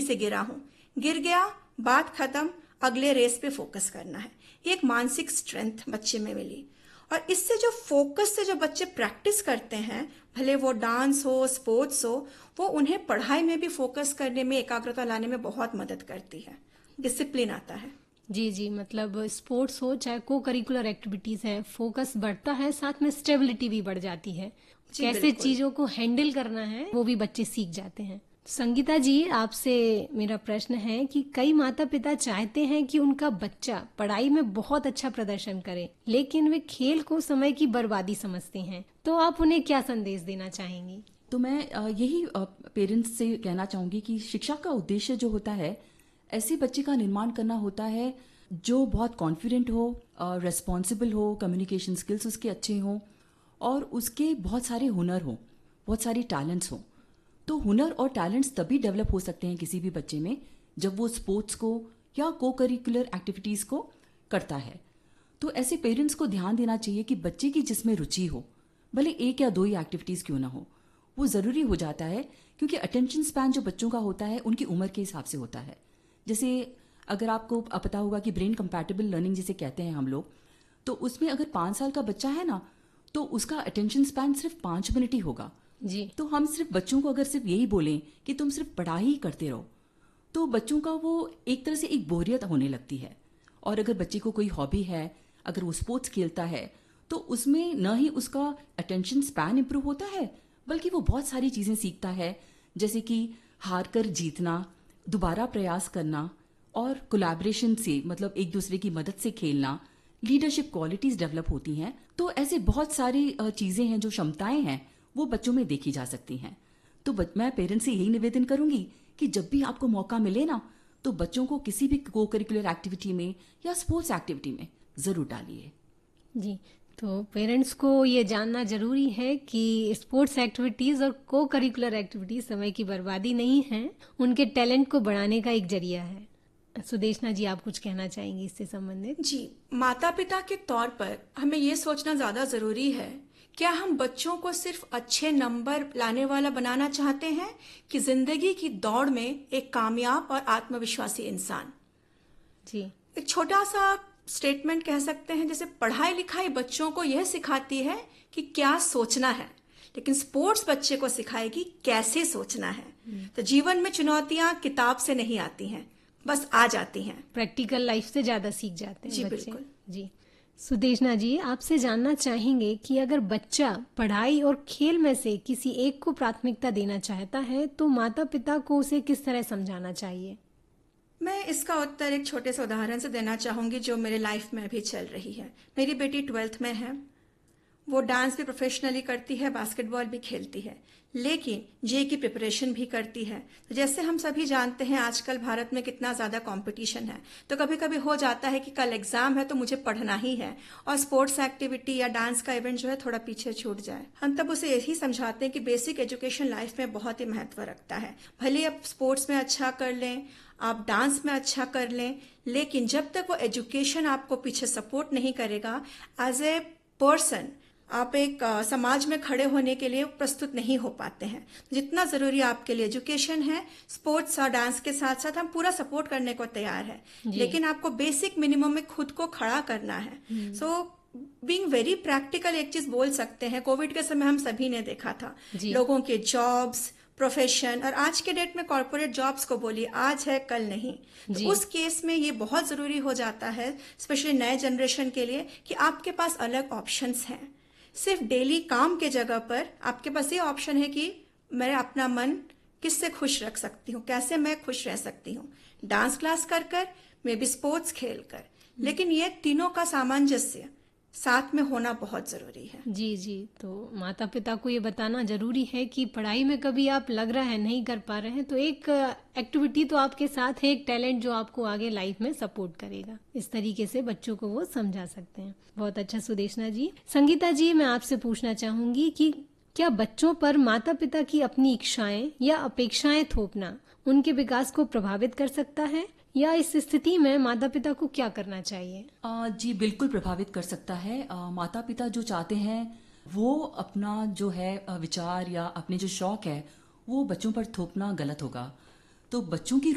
से गिरा हूं, गिर गया, बात खत्म, अगले रेस पे फोकस करना है। ये एक मानसिक स्ट्रेंथ बच्चे में मिली। और इससे जो फोकस से जो बच्चे प्रैक्टिस करते हैं, भले वो डांस हो, स्पोर्ट्स हो, वो उन्हें पढ़ाई में भी फोकस करने में, एकाग्रता लाने में बहुत मदद करती है। डिसिप्लिन आता है। जी जी, मतलब स्पोर्ट्स हो चाहे को करिकुलर एक्टिविटीज है, फोकस बढ़ता है, साथ में स्टेबिलिटी भी बढ़ जाती है। जी कैसे बिल्कुल। चीजों को हैंडल करना है वो भी बच्चे सीख जाते हैं। संगीता जी, आपसे मेरा प्रश्न है कि कई माता पिता चाहते हैं कि उनका बच्चा पढ़ाई में बहुत अच्छा प्रदर्शन करे, लेकिन वे खेल को समय की बर्बादी समझते हैं, तो आप उन्हें क्या संदेश देना चाहेंगी? तो मैं यही पेरेंट्स से कहना चाहूंगी कि शिक्षा का उद्देश्य जो होता है, ऐसे बच्चे का निर्माण करना होता है जो बहुत कॉन्फिडेंट हो, रेस्पॉन्सिबल हो, कम्युनिकेशन स्किल्स उसके अच्छे हों और उसके बहुत सारे हुनर हों, बहुत सारे टैलेंट्स हों। तो हुनर और टैलेंट्स तभी डेवलप हो सकते हैं किसी भी बच्चे में जब वो स्पोर्ट्स को या को करिकुलर एक्टिविटीज़ को करता है। तो ऐसे पेरेंट्स को ध्यान देना चाहिए कि बच्चे की जिसमें रुचि हो, भले एक या दो ही एक्टिविटीज़ क्यों ना हो, वो ज़रूरी हो जाता है, क्योंकि अटेंशन स्पैन जो बच्चों का होता है उनकी उम्र के हिसाब से होता है। जैसे अगर आपको पता होगा कि ब्रेन कंपैटिबल लर्निंग जिसे कहते हैं हम लोग, तो उसमें अगर 5 साल का बच्चा है ना, तो उसका अटेंशन स्पैन सिर्फ 5 मिनट ही होगा। जी। तो हम सिर्फ बच्चों को अगर सिर्फ यही बोलें कि तुम सिर्फ पढ़ाई ही करते रहो, तो बच्चों का वो एक तरह से एक बोरियत होने लगती है। और अगर बच्चे को कोई हॉबी है, अगर वो स्पोर्ट्स खेलता है, तो उसमें न ही उसका अटेंशन स्पैन इंप्रूव होता है, बल्कि वो बहुत सारी चीज़ें सीखता है, जैसे कि हार कर जीतना, दोबारा प्रयास करना और कोलैबोरेशन से, मतलब एक दूसरे की मदद से खेलना, लीडरशिप क्वालिटीज़ डेवलप होती हैं। तो ऐसे बहुत सारी चीज़ें हैं, जो क्षमताएं हैं, वो बच्चों में देखी जा सकती हैं। तो मैं पेरेंट्स से यही निवेदन करूंगी कि जब भी आपको मौका मिले ना, तो बच्चों को किसी भी को करिकुलर एक्टिविटी में या स्पोर्ट्स एक्टिविटी में ज़रूर डालिए। जी, तो पेरेंट्स को ये जानना जरूरी है कि स्पोर्ट्स एक्टिविटीज और को करिकुलर एक्टिविटीज समय की बर्बादी नहीं है, उनके टैलेंट को बढ़ाने का एक जरिया है। सुदेशना जी, आप कुछ कहना चाहेंगी इससे संबंधित? जी, माता पिता के तौर पर हमें ये सोचना ज्यादा जरूरी है, क्या हम बच्चों को सिर्फ अच्छे नंबर लाने वाला बनाना चाहते हैं कि जिंदगी की दौड़ में एक कामयाब और आत्मविश्वासी इंसान। जी। एक छोटा सा स्टेटमेंट कह सकते हैं, जैसे पढ़ाई लिखाई बच्चों को यह सिखाती है कि क्या सोचना है, लेकिन स्पोर्ट्स बच्चे को सिखाएगी कैसे सोचना है। तो जीवन में चुनौतियां किताब से नहीं आती हैं, बस आ जाती हैं। प्रैक्टिकल लाइफ से ज्यादा सीख जाते हैं जी बच्चे। बिल्कुल। जी। सुदेशना जी, आपसे जानना चाहेंगे कि अगर बच्चा पढ़ाई और खेल में से किसी एक को प्राथमिकता देना चाहता है, तो माता पिता को उसे किस तरह समझाना चाहिए? मैं इसका उत्तर एक छोटे से उदाहरण से देना चाहूंगी, जो मेरे लाइफ में अभी चल रही है। मेरी बेटी 12th में है, वो डांस भी प्रोफेशनली करती है, बास्केटबॉल भी खेलती है, लेकिन जे की प्रिपरेशन भी करती है। तो जैसे हम सभी जानते हैं आजकल भारत में कितना ज़्यादा कंपटीशन है, तो कभी कभी हो जाता है कि कल एग्जाम है तो मुझे पढ़ना ही है, और स्पोर्ट्स एक्टिविटी या डांस का इवेंट जो है थोड़ा पीछे छूट जाए। हम तब उसे यही समझाते हैं कि बेसिक एजुकेशन लाइफ में बहुत ही महत्व रखता है। भले आप स्पोर्ट्स में अच्छा कर लें, आप डांस में अच्छा कर लें, लेकिन जब तक वो एजुकेशन आपको पीछे सपोर्ट नहीं करेगा, एज ए पर्सन आप एक समाज में खड़े होने के लिए प्रस्तुत नहीं हो पाते हैं। जितना जरूरी आपके लिए एजुकेशन है, स्पोर्ट्स और डांस के साथ साथ हम पूरा सपोर्ट करने को तैयार है, लेकिन आपको बेसिक मिनिमम में खुद को खड़ा करना है। सो बीइंग वेरी प्रैक्टिकल एक चीज बोल सकते हैं, कोविड के समय हम सभी ने देखा था लोगों के जॉब्स, प्रोफेशन, और आज के डेट में कॉर्पोरेट जॉब्स को बोलिए, आज है कल नहीं। तो उस केस में ये बहुत जरूरी हो जाता है, स्पेशली नए जनरेशन के लिए, कि आपके पास अलग ऑप्शंस हैं। सिर्फ डेली काम के जगह पर आपके पास ये ऑप्शन है कि मैं अपना मन किससे खुश रख सकती हूँ, कैसे मैं खुश रह सकती हूँ, डांस क्लास कर कर, मे बी स्पोर्ट्स खेल कर, लेकिन ये तीनों का सामंजस्य साथ में होना बहुत जरूरी है। जी जी, तो माता पिता को ये बताना जरूरी है कि पढ़ाई में कभी आप लग रहा है नहीं कर पा रहे हैं, तो एक एक्टिविटी तो आपके साथ है, एक टैलेंट जो आपको आगे लाइफ में सपोर्ट करेगा। इस तरीके से बच्चों को वो समझा सकते हैं। बहुत अच्छा सुदेशना जी। संगीता जी, मैं आपसे पूछना चाहूंगी कि क्या बच्चों पर माता पिता की अपनी इच्छाएं या अपेक्षाएं थोपना उनके विकास को प्रभावित कर सकता है, या इस स्थिति में माता पिता को क्या करना चाहिए? जी बिल्कुल प्रभावित कर सकता है। माता पिता जो चाहते हैं वो अपना जो है विचार या अपने जो शौक है वो बच्चों पर थोपना गलत होगा। तो बच्चों की